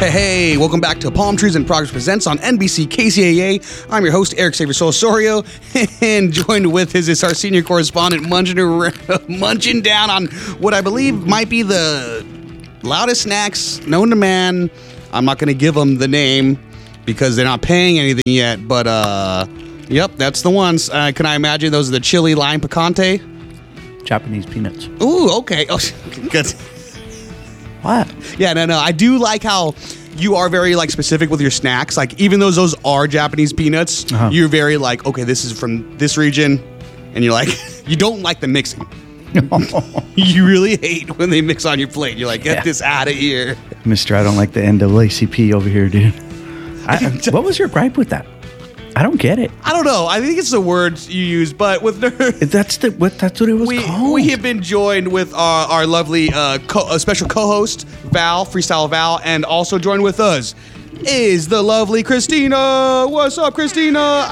Hey, welcome back to Palm Trees in Progress Presents on NBC KCAA. I'm your host, Eric Xavier Osorio, and joined with is our senior correspondent munching down on what I believe might be the loudest snacks known to man. I'm not going to give them the name because they're not paying anything yet, but yep, that's the ones. Can I imagine those are the chili lime picante? Japanese peanuts. Ooh, okay. Oh, good. What? Yeah, no. I do like how you are very specific with your snacks. Like even though those are Japanese peanuts, you're very okay, this is from this region, and you're like, you don't like the mixing. You really hate when they mix on your plate. You're like, get this out of here, Mister. I don't like the NAACP over here, dude. What was your gripe with that? I don't get it. I don't know. I think it's the words you use, but with nerds, that's what it was called. We have been joined with our lovely special co-host Val, Freestyle Val, and also joined with us is the lovely Christina. What's up, Christina?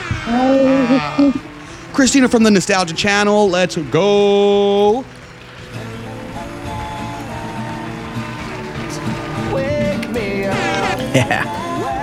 Christina from the Nostalgia Channel. Let's go. Wake me up. Yeah.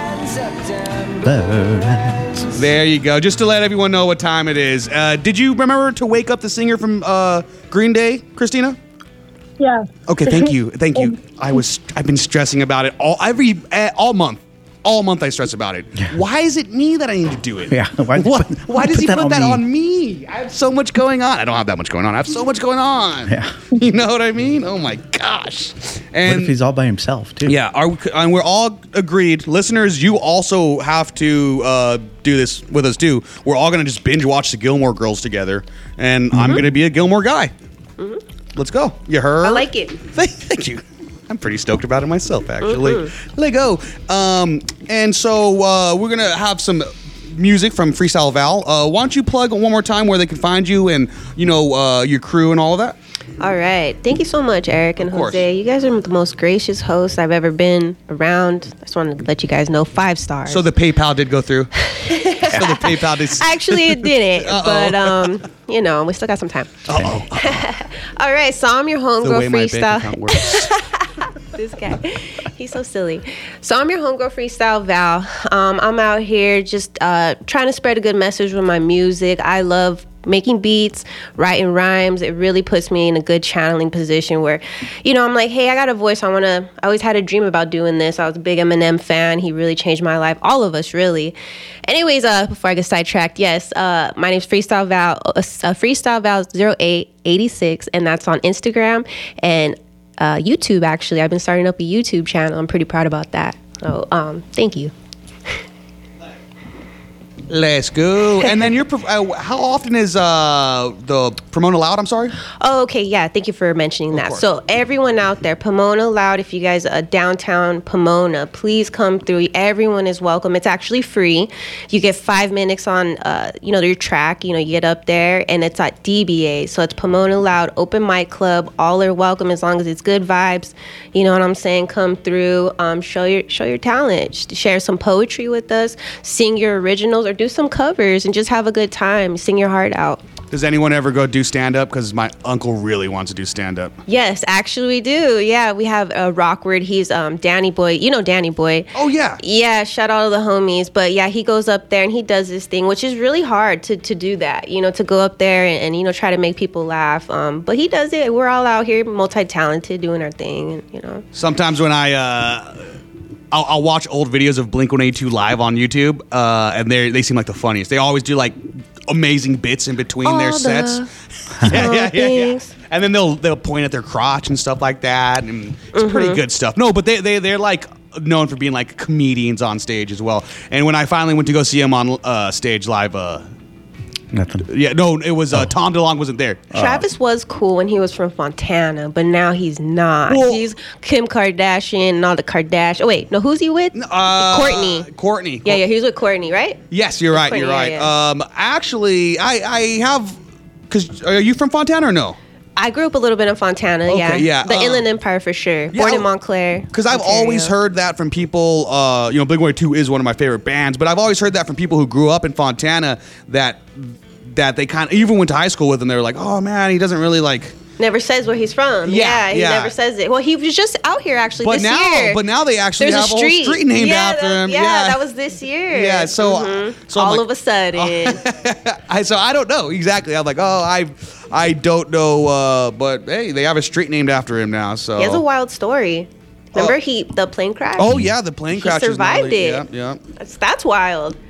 There you go. Just to let everyone know what time it is. Did you remember to wake up the singer from Green Day, Christina? Yeah. Okay, thank you. Thank you. I've been stressing about it all month. All month I stress about it. Yeah. Why is it me that I need to do it? Yeah. Why does he put that on me? I have so much going on. I don't have that much going on. I have so much going on. Yeah. You know what I mean? Oh my gosh. And what if he's all by himself too? yeah, and we're all agreed. Listeners, you also have to do this with us too. We're all going to just binge watch the Gilmore Girls together, and I'm going to be a Gilmore guy. Mm-hmm. Let's go. You heard? I like it. Thank you. I'm pretty stoked about it myself, actually. Let go. And so we're going to have some music from Freestyle Val. Why don't you plug one more time where they can find you and, your crew and all of that? All right. Thank you so much, Eric and Jose. You guys are the most gracious hosts I've ever been around. I just wanted to let you guys know 5 stars. So the PayPal did go through? Actually, it didn't. But, we still got some time. Uh-oh. All right. So I'm your homegirl The way my freestyle. bank account works. This guy, he's so silly. So I'm your homegirl Freestyle Val. I'm out here just trying to spread a good message with my music. I love making beats, writing rhymes. It really puts me in a good channeling position where, I'm like, hey, I got a voice. I always had a dream about doing this. I was a big Eminem fan. He really changed my life. All of us, really. Anyways, before I get sidetracked, yes, my name's Freestyle Val, Freestyle Val 0886, and that's on Instagram and YouTube. Actually, I've been starting up a YouTube channel. I'm pretty proud about that. So, thank you. Let's go. And then how often is the Pomona Loud? I'm sorry. Oh, okay. Yeah. Thank you for mentioning that. So everyone out there, Pomona Loud, if you guys are downtown Pomona, please come through. Everyone is welcome. It's actually free. You get 5 minutes on, your track. You get up there, and it's at DBA. So it's Pomona Loud Open Mic Club. All are welcome as long as it's good vibes. You know what I'm saying? Come through. Show your talent. Share some poetry with us. Sing your originals or do some covers and just have a good time. Sing your heart out. Does anyone ever go do stand-up? Because my uncle really wants to do stand-up. Yes, actually we do. Yeah, we have Rockward. He's Danny Boy. You know Danny Boy. Oh, yeah. Yeah, shout out to the homies. But yeah, he goes up there and he does this thing, which is really hard to do that, to go up there and try to make people laugh. But he does it. We're all out here multi-talented doing our thing, Sometimes when I'll watch old videos of Blink-182 live on YouTube, and they seem like the funniest. They always do amazing bits in between their sets. Yeah. And then they'll point at their crotch and stuff like that, and it's pretty good stuff. No, but they're known for being comedians on stage as well. And when I finally went to go see them on stage live, Nothing. yeah, no, it was Tom DeLonge wasn't there. Travis was cool when he was from Fontana, but now he's not. Well, he's Kim Kardashian and all the Kardashian. Oh wait, no, who's he with? Courtney. Yeah, he's with Courtney, right? Yes, you're right. Courtney, You're right. yeah. Actually, I have. Because are you from Fontana or no? I grew up a little bit in Fontana, yeah. The Inland Empire for sure. Born in Montclair. Because I've always heard that from people, Blink-182 is one of my favorite bands, but I've always heard that from people who grew up in Fontana that they kind of, even went to high school with them, they were like, oh man, he doesn't really never says where he's from. Yeah, He yeah. never says it. Well, he was just out here actually But this now, year. but now they actually There's have a whole street named after him. Yeah, Yeah, that was this year. Yeah, so so I'm all like- of a sudden, so I don't know exactly. I'm like, I don't know, but hey, they have a street named after him now. So he has a wild story. Remember the plane crash? Oh yeah, the plane He crash. survived it. Yeah, yeah. That's wild.